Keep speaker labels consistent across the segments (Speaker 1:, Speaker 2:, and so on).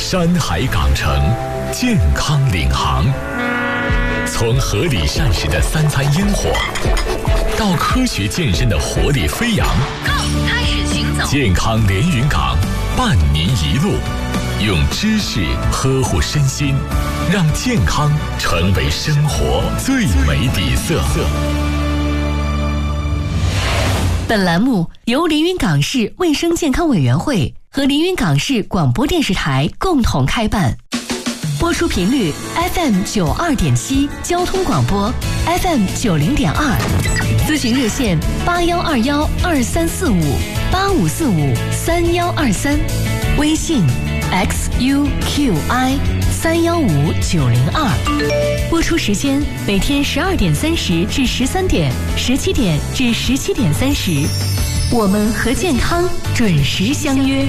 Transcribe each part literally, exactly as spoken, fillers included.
Speaker 1: 山海港城，健康领航。从合理膳食的三餐烟火，到科学健身的活力飞扬，
Speaker 2: 开始行走。
Speaker 1: 健康连云港伴您一路，用知识呵护身心，让健康成为生活最美底色。
Speaker 3: 本栏目由连云港市卫生健康委员会和连云港市广播电视台共同开办，播出频率 F M 九二点七，交通广播 F M 九零点二，咨询热线八幺二幺二三四五八五四五三幺二三，微信 X U Q I 三幺五九零二。播出时间每天十二点三十至十三点，十七点至十七点三十，我们和健康准时相约。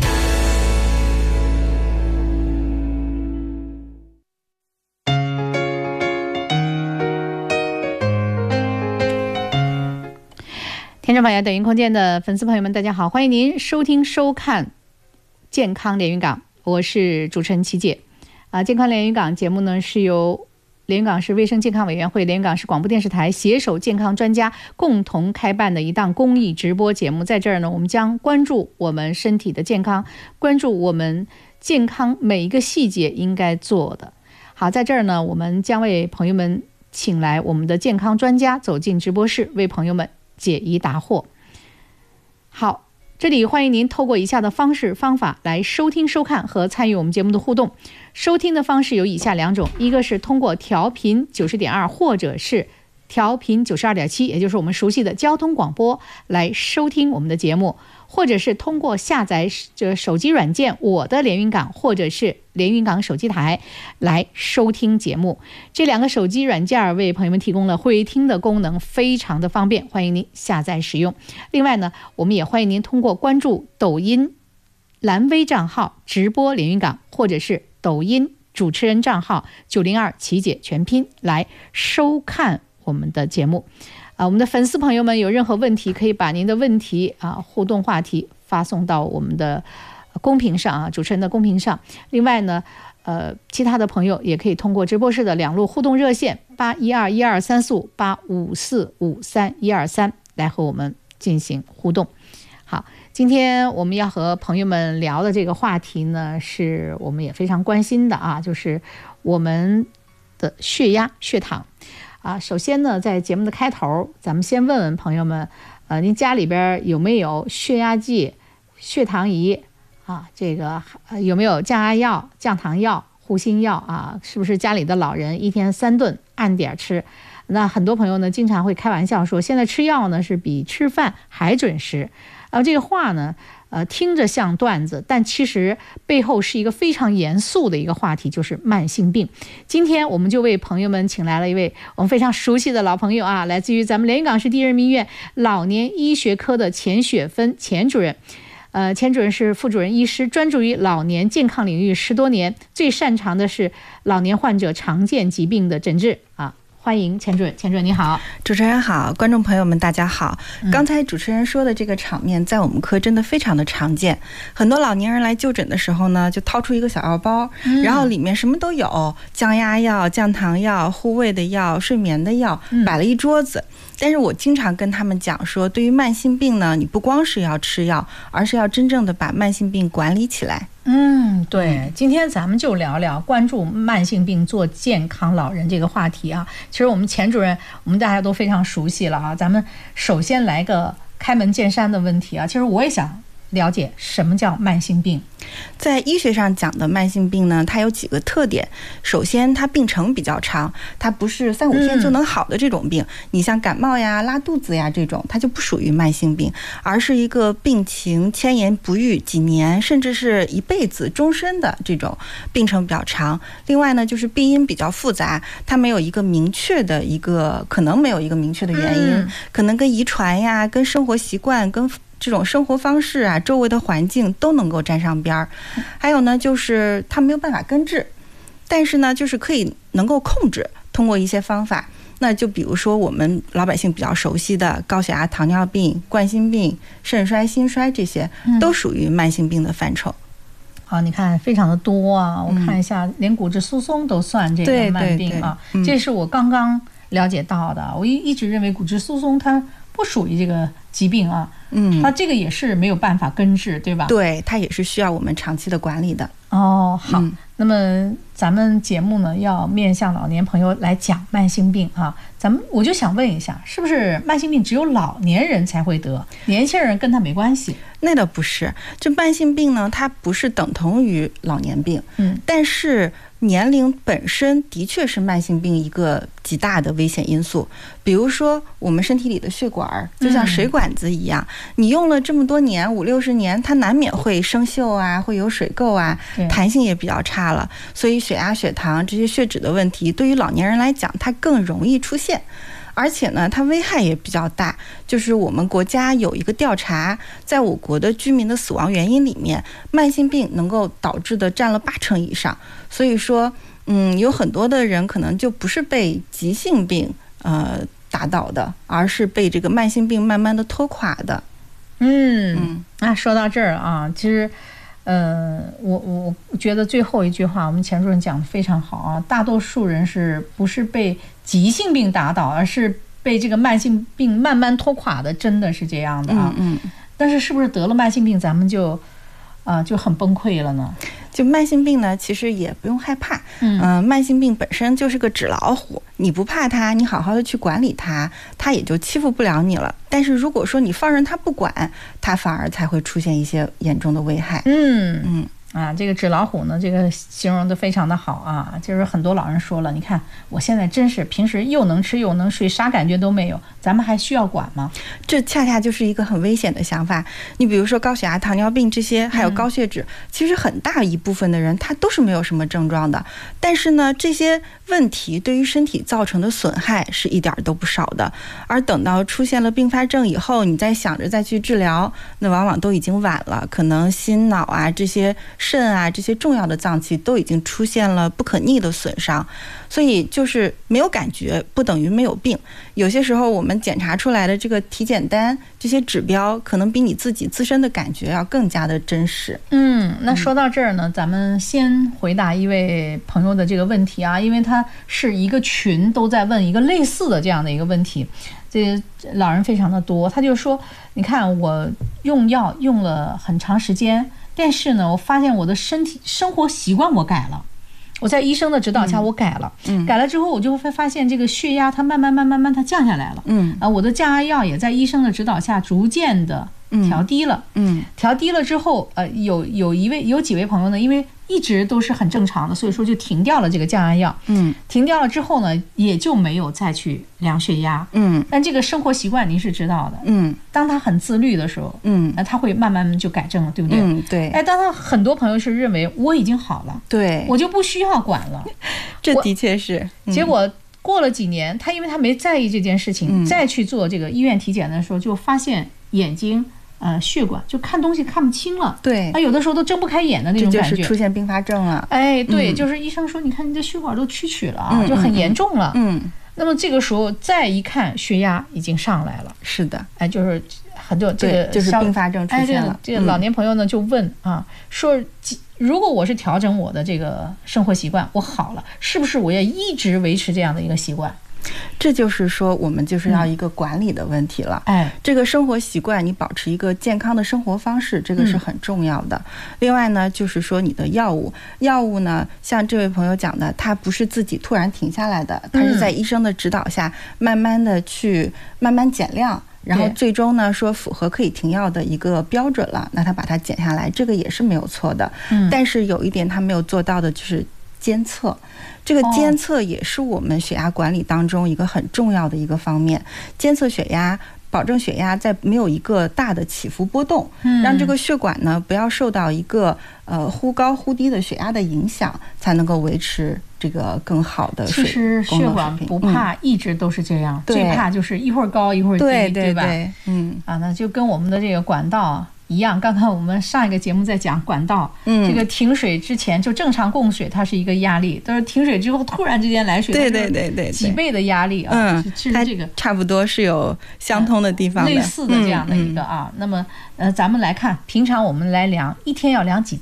Speaker 4: 听众朋友，抖音空间的粉丝朋友们，大家好，欢迎您收听收看健康连云港，我是主持人琪姐啊。健康连云港节目呢是由连云港市卫生健康委员会、连云港市广播电视台携手健康专家共同开办的一档公益直播节目。在这儿呢，我们将关注我们身体的健康，关注我们健康每一个细节应该做的。好，在这儿呢，我们将为朋友们请来我们的健康专家走进直播室，为朋友们解疑答惑。好，这里欢迎您透过以下的方式方法来收听收看和参与我们节目的互动。收听的方式有以下两种，一个是通过调频九十点二或者是调频九十二点七，也就是我们熟悉的交通广播来收听我们的节目，或者是通过下载这手机软件我的连云港或者是连云港手机台来收听节目。这两个手机软件为朋友们提供了会听的功能，非常的方便，欢迎您下载使用。另外呢，我们也欢迎您通过关注抖音蓝微账号直播连云港，或者是抖音主持人账号九零二琪姐全拼来收看我们的节目。啊，我们的粉丝朋友们有任何问题，可以把您的问题啊互动话题发送到我们的公屏上啊，主持人的公屏上。另外呢，呃，其他的朋友也可以通过直播室的两路互动热线八一二一二三四五八五四五三一二三来和我们进行互动。好，今天我们要和朋友们聊的这个话题呢，是我们也非常关心的啊，就是我们的血压、血糖。啊，首先呢，在节目的开头，咱们先问问朋友们，呃，您家里边有没有血压计、血糖仪啊？这个、呃、有没有降压药、降糖药、护心药啊？是不是家里的老人一天三顿按点吃？那很多朋友呢，经常会开玩笑说，现在吃药呢是比吃饭还准时。啊，这个话呢，呃，听着像段子，但其实背后是一个非常严肃的一个话题，就是慢性病。今天我们就为朋友们请来了一位我们非常熟悉的老朋友啊，来自于咱们连云港市第一人民医院老年医学科的钱雪芬钱主任。呃，钱主任是副主任医师，专注于老年健康领域十多年，最擅长的是老年患者常见疾病的诊治啊。欢迎钱主任，钱主任你好。
Speaker 5: 主持人好，观众朋友们大家好。刚才主持人说的这个场面在我们科真的非常的常见，很多老年人来就诊的时候呢，就掏出一个小药包、嗯、然后里面什么都有，降压药、降糖药、护胃的药、睡眠的药，摆了一桌子、嗯、但是我经常跟他们讲说，对于慢性病呢，你不光是要吃药，而是要真正的把慢性病管理起来。
Speaker 4: 嗯，对，今天咱们就聊聊关注慢性病做健康老人这个话题啊。其实我们钱主任我们大家都非常熟悉了啊，咱们首先来个开门见山的问题啊，其实我也想了解什么叫慢性病。
Speaker 5: 在医学上讲的慢性病呢，它有几个特点。首先它病程比较长，它不是三五天就能好的这种病、嗯、你像感冒呀、拉肚子呀这种，它就不属于慢性病，而是一个病情千言不愈，几年甚至是一辈子终身的这种病程比较长。另外呢，就是病因比较复杂，它没有一个明确的一个可能没有一个明确的原因、嗯、可能跟遗传呀、跟生活习惯、跟这种生活方式啊，周围的环境都能够沾上边儿。还有呢，就是它没有办法根治，但是呢，就是可以能够控制，通过一些方法。那就比如说我们老百姓比较熟悉的高血压、糖尿病、冠心病、肾衰、心衰，这些都属于慢性病的范畴。
Speaker 4: 啊，你看非常的多啊，我看一下，嗯、连骨质疏松都算这个慢病啊，
Speaker 5: 对对对嗯、
Speaker 4: 这是我刚刚了解到的。我一一直认为骨质疏松它不属于这个疾病啊，嗯，它这个也是没有办法根治，对吧？
Speaker 5: 对，它也是需要我们长期的管理的。
Speaker 4: 哦，好，
Speaker 5: 嗯、
Speaker 4: 那么咱们节目呢要面向老年朋友来讲慢性病啊，咱们我就想问一下，是不是慢性病只有老年人才会得，年轻人跟他没关系？
Speaker 5: 那倒不是，这慢性病呢，它不是等同于老年病，嗯，但是年龄本身的确是慢性病一个极大的危险因素。比如说我们身体里的血管就像水管子一样，嗯、你用了这么多年，五六十年，它难免会生锈啊，会有水垢啊，弹性也比较差了，所以血压、血糖这些血脂的问题，对于老年人来讲，它更容易出现。而且呢，它危害也比较大。就是我们国家有一个调查，在我国的居民的死亡原因里面，慢性病能够导致的占了八成以上。所以说，嗯，有很多的人可能就不是被急性病呃打倒的，而是被这个慢性病慢慢的拖垮的。
Speaker 4: 嗯嗯，啊，说到这儿啊，其实。呃，我我觉得最后一句话，我们钱主任讲的非常好啊。大多数人是不是被急性病打倒，而是被这个慢性病慢慢拖垮的，真的是这样的啊。
Speaker 5: 嗯嗯。
Speaker 4: 但是是不是得了慢性病，咱们就啊、呃、就很崩溃了呢？
Speaker 5: 就慢性病呢，其实也不用害怕。嗯、呃，慢性病本身就是个纸老虎，你不怕它，你好好的去管理它，它也就欺负不了你了。但是如果说你放任它不管，它反而才会出现一些严重的危害。
Speaker 4: 嗯嗯。啊，这个纸老虎呢，这个形容的非常的好啊，就是很多老人说了，你看我现在真是平时又能吃又能睡，啥感觉都没有，咱们还需要管吗？
Speaker 5: 这恰恰就是一个很危险的想法。你比如说高血压、糖尿病这些，还有高血脂，嗯、其实很大一部分的人他都是没有什么症状的，但是呢，这些问题对于身体造成的损害是一点都不少的。而等到出现了并发症以后，你再想着再去治疗，那往往都已经晚了，可能心脑啊这些。肾啊，这些重要的脏器都已经出现了不可逆的损伤，所以就是没有感觉不等于没有病。有些时候我们检查出来的这个体检单这些指标，可能比你自己自身的感觉要更加的真实。
Speaker 4: 嗯，那说到这儿呢，咱们先回答一位朋友的这个问题啊，因为他是一个群都在问一个类似的这样的一个问题。这老人非常的多，他就说，你看我用药用了很长时间，但是呢，我发现我的身体生活习惯我改了，我在医生的指导下我改了，嗯，改了之后我就会发现这个血压它慢慢慢慢慢它降下来了，嗯啊，我的降压药也在医生的指导下逐渐的调低了，嗯，调低了之后，呃，有有一位有几位朋友呢，因为一直都是很正常的，所以说就停掉了这个降压药，嗯，停掉了之后呢，也就没有再去量血压，嗯，但这个生活习惯您是知道的，嗯，当他很自律的时候，嗯，那他会慢慢就改正了，对不对？
Speaker 5: 嗯，对。
Speaker 4: 哎，当他很多朋友是认为我已经好了，
Speaker 5: 对，
Speaker 4: 我就不需要管了，
Speaker 5: 这的确是，
Speaker 4: 嗯、结果过了几年，他因为他没在意这件事情，嗯、再去做这个医院体检的时候，就发现眼睛。呃，血管就看东西看不清了，
Speaker 5: 对，
Speaker 4: 他有的时候都睁不开眼的那种感觉，
Speaker 5: 这就是出现并发症了。
Speaker 4: 哎，对，嗯、就是医生说，你看你的血管都曲曲了啊，嗯、就很严重了。嗯，那么这个时候再一看，血压已经上来了。
Speaker 5: 是的，
Speaker 4: 哎，就是很多这个
Speaker 5: 就是并发症出现了。
Speaker 4: 哎、这个、这个老年朋友呢就问啊，说如果我是调整我的这个生活习惯，我好了，是不是我要一直维持这样的一个习惯？
Speaker 5: 这就是说，我们就是要一个管理的问题了。
Speaker 4: 哎，
Speaker 5: 这个生活习惯，你保持一个健康的生活方式，这个是很重要的。嗯、另外呢，就是说你的药物，药物呢，像这位朋友讲的，它不是自己突然停下来的，它是在医生的指导下，慢慢的去慢慢减量。然后最终呢，说符合可以停药的一个标准了，那他把它减下来，这个也是没有错的。嗯，但是有一点他没有做到的就是监测。这个监测也是我们血压管理当中一个很重要的一个方面，监测血压，保证血压在没有一个大的起伏波动，让这个血管呢不要受到一个呃忽高忽低的血压的影响，才能够维持这个更好的水。
Speaker 4: 其实血管不怕一直都是这样，嗯、最怕就是一会儿高一会儿低，
Speaker 5: 对对对
Speaker 4: 吧？
Speaker 5: 嗯
Speaker 4: 啊，那就跟我们的这个管道一样，刚刚我们上一个节目在讲管道，嗯，这个停水之前就正常供水，它是一个压力，但是停水之后突然之间来水，
Speaker 5: 对对对对，
Speaker 4: 几倍的压力啊，
Speaker 5: 嗯，
Speaker 4: 是这个
Speaker 5: 差不多是有相通的地方的，
Speaker 4: 类似的这样的一个啊。嗯嗯、那么呃，咱们来看，平常我们来量，一天要量几次？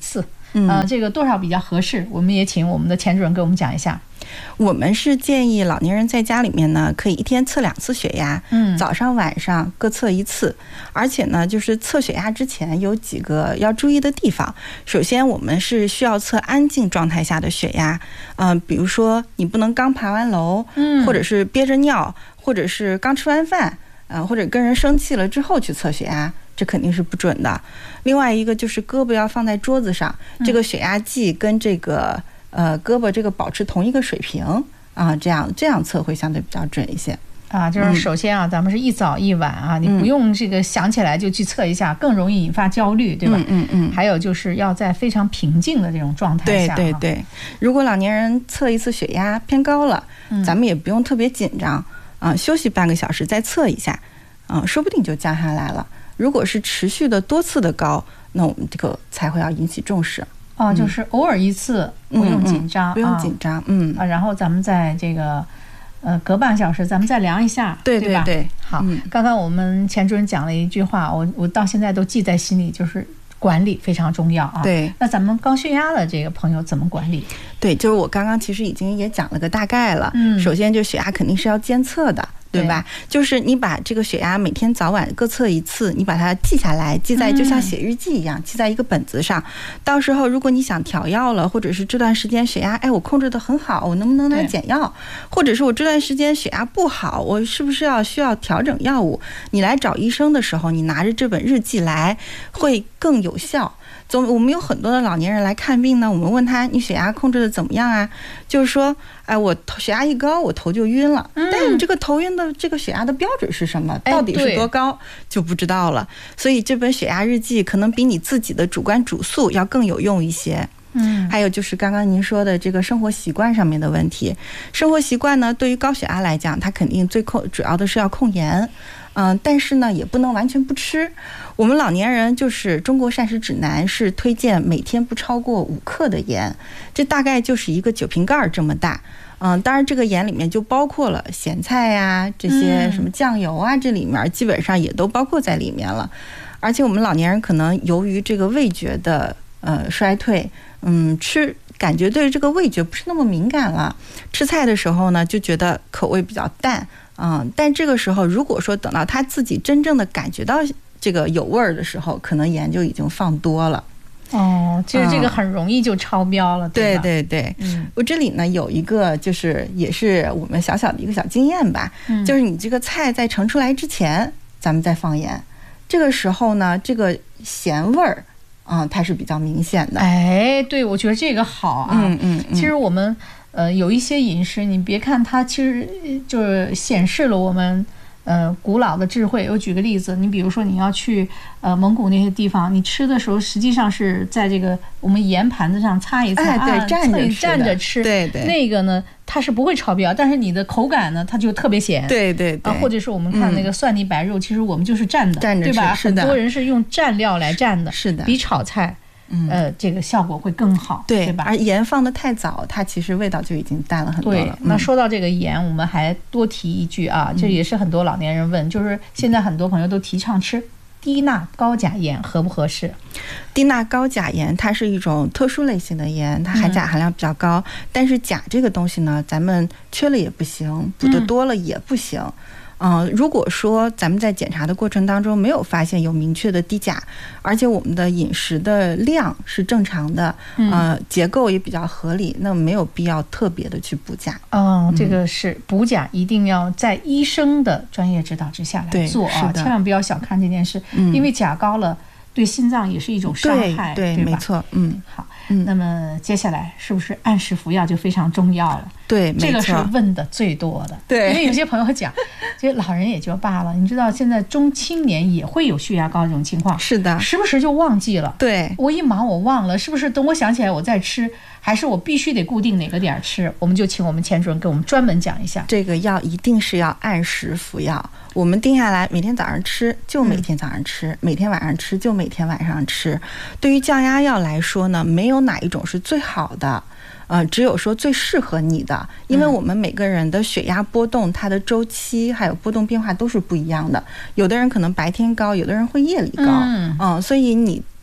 Speaker 4: 呃，这个多少比较合适？我们也请我们的钱主任给我们讲一下。
Speaker 5: 我们是建议老年人在家里面呢，可以一天测两次血压，嗯，早上晚上各测一次。而且呢，就是测血压之前有几个要注意的地方。首先，我们是需要测安静状态下的血压，嗯、呃，比如说你不能刚爬完楼，嗯，或者是憋着尿，或者是刚吃完饭，呃，或者跟人生气了之后去测血压。这肯定是不准的。另外一个就是胳膊要放在桌子上，这个血压计跟这个呃胳膊这个保持同一个水平啊，这样这样测会相对比较准一些。
Speaker 4: 啊，就是首先啊，嗯、咱们是一早一晚啊，你不用这个想起来就去测一下，嗯、更容易引发焦虑，对吧？
Speaker 5: 嗯嗯嗯。
Speaker 4: 还有就是要在非常平静的这种状态下、啊。
Speaker 5: 对对对，如果老年人测一次血压偏高了，嗯、咱们也不用特别紧张啊，休息半个小时再测一下，啊，说不定就降下来了。如果是持续的多次的高，那我们这个才会要引起重视。
Speaker 4: 哦，就是偶尔一次，不用紧张，
Speaker 5: 嗯嗯、不用紧张，嗯
Speaker 4: 啊，然后咱们在这个呃隔半小时，咱们再量一下，
Speaker 5: 对对
Speaker 4: 对吧？
Speaker 5: 对，
Speaker 4: 好，嗯、刚刚我们钱主任讲了一句话，我我到现在都记在心里，就是管理非常重要啊。
Speaker 5: 对，
Speaker 4: 那咱们高血压的这个朋友怎么管理？对，
Speaker 5: 就是我刚刚其实已经也讲了个大概了。嗯，首先就血压肯定是要监测的。对吧？就是你把这个血压每天早晚各测一次，你把它记下来，记在就像写日记一样，记在一个本子上。到时候如果你想调药了，或者是这段时间血压，哎，我控制得很好，我能不能来减药？或者是我这段时间血压不好，我是不是要需要调整药物？你来找医生的时候，你拿着这本日记来，会更有效。总我们有很多的老年人来看病呢，我们问他你血压控制的怎么样啊？就是说，哎，我血压一高，我头就晕了。嗯、但是你这个头晕的这个血压的标准是什么？到底是多高、哎、就不知道了。所以这本血压日记可能比你自己的主观主诉要更有用一些。嗯，还有就是刚刚您说的这个生活习惯上面的问题。生活习惯呢，对于高血压来讲，它肯定最控主要的是要控盐。嗯，但是呢，也不能完全不吃。我们老年人就是中国膳食指南是推荐每天不超过五克的盐，这大概就是一个酒瓶盖这么大。嗯，当然这个盐里面就包括了咸菜呀、啊，这些什么酱油啊，这里面基本上也都包括在里面了。而且我们老年人可能由于这个味觉的呃衰退，嗯，吃感觉对这个味觉不是那么敏感了，吃菜的时候呢就觉得口味比较淡。嗯，但这个时候如果说等到他自己真正的感觉到这个有味儿的时候，可能盐就已经放多了。
Speaker 4: 哦，其实这个很容易就超标了。嗯、
Speaker 5: 对对对，嗯，我这里呢有一个就是也是我们小小的一个小经验吧，嗯、就是你这个菜在盛出来之前，咱们再放盐，这个时候呢，这个咸味儿啊、嗯，它是比较明显的。
Speaker 4: 哎，对，我觉得这个好啊。嗯嗯, 嗯，其实我们。呃，有一些饮食，你别看它，其实就是显示了我们呃古老的智慧。我举个例子，你比如说你要去呃蒙古那些地方，你吃的时候实际上是在这个我们盐盘子上擦一擦，
Speaker 5: 哎、对，蘸着吃，
Speaker 4: 蘸着吃，
Speaker 5: 对对。
Speaker 4: 那个呢，它是不会超标，但是你的口感呢，它就特别咸，
Speaker 5: 对对对。
Speaker 4: 啊，或者是我们看那个蒜泥白肉，嗯、其实我们就是蘸的，
Speaker 5: 蘸着吃，
Speaker 4: 对吧？
Speaker 5: 是的。
Speaker 4: 很多人是用蘸料来蘸的，
Speaker 5: 是的，
Speaker 4: 比炒菜。呃，这个效果会更好，
Speaker 5: 对,
Speaker 4: 对吧？
Speaker 5: 而盐放得太早，它其实味道就已经淡了很多了。
Speaker 4: 对，那说到这个盐，我们还多提一句啊，这也是很多老年人问，就是现在很多朋友都提倡吃低钠高钾盐，合不合适？
Speaker 5: 低钠高钾盐它是一种特殊类型的盐，它含钾含量比较高，嗯、但是钾这个东西呢，咱们缺了也不行，补的多了也不行。嗯嗯、呃，如果说咱们在检查的过程当中没有发现有明确的低钾，而且我们的饮食的量是正常的，呃，结构也比较合理，那没有必要特别的去补钾。
Speaker 4: 哦，这个是补钾一定要在医生的专业指导之下来做啊，千万不要小看这件事，嗯、因为钾高了对心脏也是一种伤害，
Speaker 5: 对， 对, 对吧？没错，嗯，
Speaker 4: 好。嗯、那么接下来是不是按时服药就非常重要了？
Speaker 5: 对，
Speaker 4: 这个是问的最多的。对，因为有些朋友讲，这老人也就罢了，你知道现在中青年也会有血压高这种情况，
Speaker 5: 是的，
Speaker 4: 时不时就忘记了。
Speaker 5: 对，
Speaker 4: 我一忙我忘了，是不是等我想起来我再吃，还是我必须得固定哪个点吃？我们就请我们钱主任给我们专门讲一下。
Speaker 5: 这个药一定是要按时服药，我们定下来每天早上吃就每天早上吃，嗯、每天晚上吃就每天晚上吃。对于降压药来说呢，没有哪一种是最好的，呃，只有说最适合你的，因为我们每个人的血压波动，它的周期还有波动变化都是不一样的。有的人可能白天高，有的人会夜里高，嗯，嗯所以你定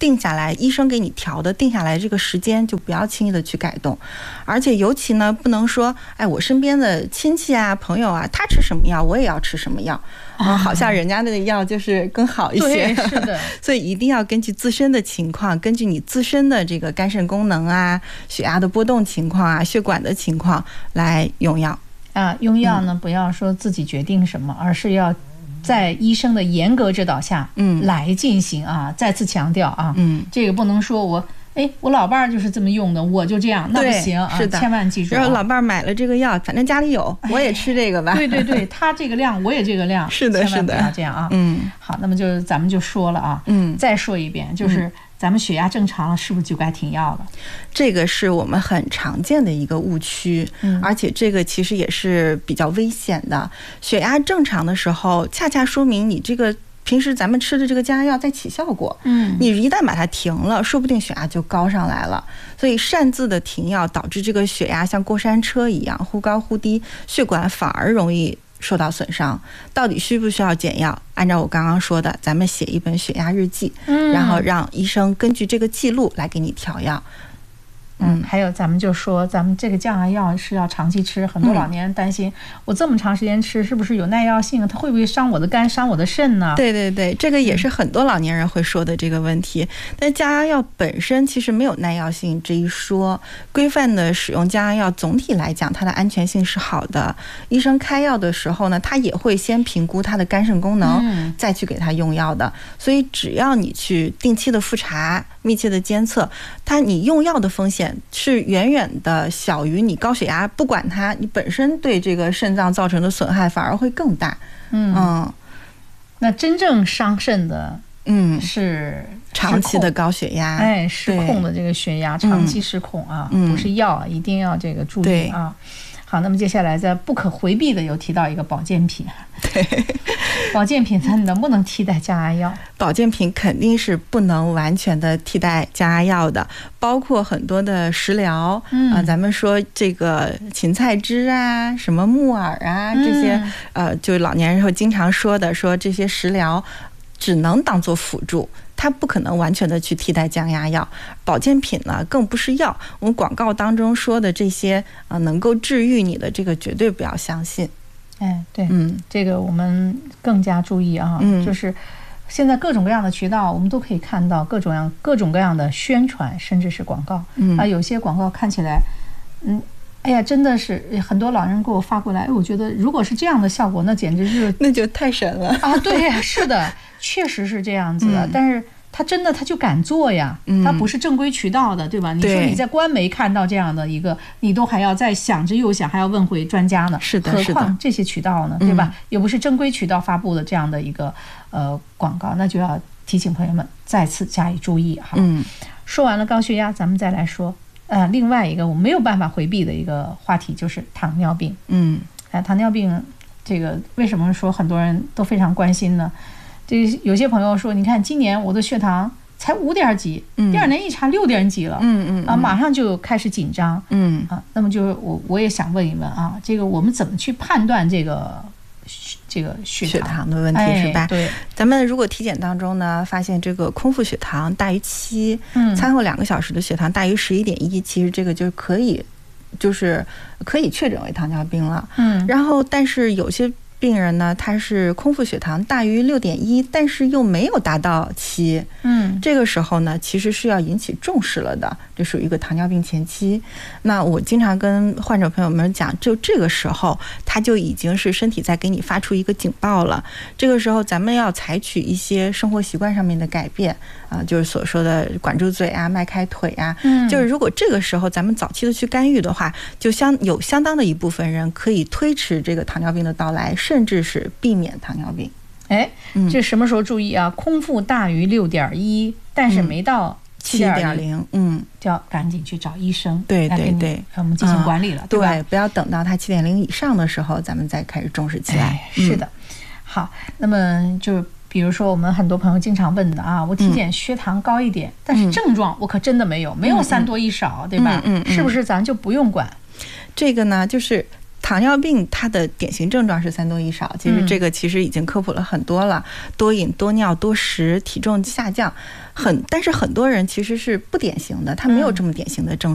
Speaker 5: 定下来，医生给你调的定下来这个时间就不要轻易的去改动，而且尤其呢不能说，哎，我身边的亲戚啊、朋友啊，他吃什么药我也要吃什么药啊，好像人家的药就是更好一些。
Speaker 4: 对，是的。
Speaker 5: 所以一定要根据自身的情况，根据你自身的这个肝肾功能啊、血压的波动情况啊、血管的情况来用药
Speaker 4: 啊。用药呢，不要说自己决定什么，而是要在医生的严格指导下，嗯，来进行啊。再次强调啊，嗯，这个不能说我，哎，我老伴儿就是这么用的，我就这样，那不行啊！
Speaker 5: 是的，
Speaker 4: 千万记住、啊。
Speaker 5: 然后老伴儿买了这个药，反正家里有，我也吃这个吧。
Speaker 4: 对对对，他这个量，我也这个量，
Speaker 5: 是的，是的，
Speaker 4: 不要这样啊。
Speaker 5: 嗯，
Speaker 4: 好，那么就咱们就说了啊，嗯，再说一遍，就是咱们血压正常了，是不是就该停药了？
Speaker 5: 这个是我们很常见的一个误区，嗯，而且这个其实也是比较危险的。血压正常的时候，恰恰说明你这个平时咱们吃的这个降压药在起效果，嗯，你一旦把它停了，说不定血压就高上来了。所以擅自的停药，导致这个血压像过山车一样忽高忽低，血管反而容易受到损伤。到底需不需要减药？按照我刚刚说的，咱们写一本血压日记，嗯，然后让医生根据这个记录来给你调药。
Speaker 4: 嗯，还有咱们就说，咱们这个降压药是要长期吃，很多老年人担心，我这么长时间吃，是不是有耐药性？它会不会伤我的肝、伤我的肾呢？
Speaker 5: 对对对，这个也是很多老年人会说的这个问题。但降压药本身其实没有耐药性这一说，规范的使用降压药，总体来讲它的安全性是好的。医生开药的时候呢，他也会先评估他的肝肾功能，嗯，再去给他用药的。所以只要你去定期的复查、密切的监测，它你用药的风险是远远的小于你高血压，不管它，你本身对这个肾脏造成的损害反而会更大。嗯，嗯
Speaker 4: 那真正伤肾的，嗯，是
Speaker 5: 长期的高血压，
Speaker 4: 哎，失控的这个血压，长期失控啊，嗯，不是药，一定要这个注意啊。好，那么接下来在不可回避的有提到一个保健品，对，保健品它能不能替代降压药？
Speaker 5: 保健品肯定是不能完全的替代降压药的，包括很多的食疗，嗯、呃，咱们说这个芹菜汁啊，什么木耳啊，这些，嗯、呃，就老年人会经常说的，说这些食疗只能当做辅助。它不可能完全的去替代降压药，保健品呢更不是药。我们广告当中说的这些呃能够治愈你的，这个绝对不要相信。
Speaker 4: 哎，对，嗯，这个我们更加注意啊，嗯，就是现在各种各样的渠道，我们都可以看到各种样各种各样的宣传，甚至是广告，嗯啊，有些广告看起来，嗯。哎呀，真的是很多老人给我发过来，我觉得如果是这样的效果，那简直是
Speaker 5: 那就太神了
Speaker 4: 啊！对呀，是的，确实是这样子的。嗯、但是他真的他就敢做呀，嗯、他不是正规渠道的，对吧？你说你在官媒看到这样的一个，你都还要再想着又想，还要问回专家呢。
Speaker 5: 是的，
Speaker 4: 何况这些渠道呢，对吧？嗯、又不是正规渠道发布的这样的一个呃广告，那就要提醒朋友们再次加以注意哈。嗯，说完了高血压，咱们再来说。呃，另外一个我没有办法回避的一个话题就是糖尿病。嗯，哎，糖尿病这个为什么说很多人都非常关心呢？这有些朋友说，你看今年我的血糖才五点几，嗯、第二年一查六点几了，嗯嗯啊，马上就开始紧张，嗯啊，那么就是我我也想问一问啊，这个我们怎么去判断这个？这个血 糖,
Speaker 5: 血糖的问题是吧？
Speaker 4: 哎、对，
Speaker 5: 咱们如果体检当中呢，发现这个空腹血糖大于七，嗯，餐后两个小时的血糖大于十一点一，其实这个就可以，就是可以确诊为糖尿病了。嗯，然后但是有些病人呢，他是空腹血糖大于六点一，但是又没有达到七，嗯，这个时候呢，其实是要引起重视了的，这属于一个糖尿病前期。那我经常跟患者朋友们讲，就这个时候，他就已经是身体在给你发出一个警报了。这个时候，咱们要采取一些生活习惯上面的改变啊，就是所说的管住嘴啊、迈开腿啊。嗯，就是如果这个时候咱们早期的去干预的话，就相有相当的一部分人可以推迟这个糖尿病的到来，甚至是避免糖尿病。
Speaker 4: 哎，这什么时候注意啊？空腹大于六点一，但是没到七点零，嗯，就要赶紧去找医生，
Speaker 5: 对对对，
Speaker 4: 我们进行管理了，
Speaker 5: 嗯、
Speaker 4: 对吧？
Speaker 5: 对，不要等到它七点零以上的时候，咱们再开始重视起来。
Speaker 4: 哎、是的，嗯、好，那么就比如说我们很多朋友经常问的啊，我体检血糖高一点，嗯、但是症状我可真的没有，嗯、没有三多一少，嗯、对吧？嗯, 嗯, 嗯，是不是咱就不用管？
Speaker 5: 这个呢，就是。 糖尿病它的典型症状是三多一少，其实这个其实已经科普了很多了，多饮多尿多食，体重下降，很但是很多人其实是不典型的，他没有这么典型的症状。